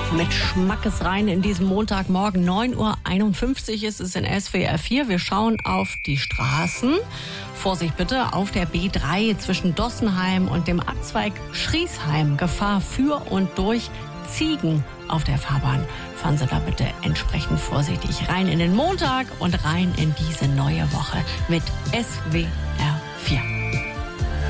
Mit Schmackes rein in diesem Montagmorgen. 9:51 Uhr ist es in SWR 4. Wir schauen auf die Straßen. Vorsicht bitte, auf der B3 zwischen Dossenheim und dem Abzweig Schriesheim. Gefahr für und durch Ziegen auf der Fahrbahn. Fahren Sie da bitte entsprechend vorsichtig rein in den Montag und rein in diese neue Woche mit SWR